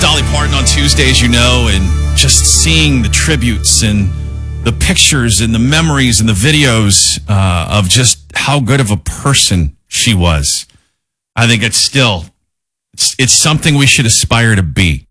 Dolly Parton on Tuesdays, and just seeing the tributes and the pictures and the memories and the videos of just how good of a person she was. I think it's something we should aspire to be.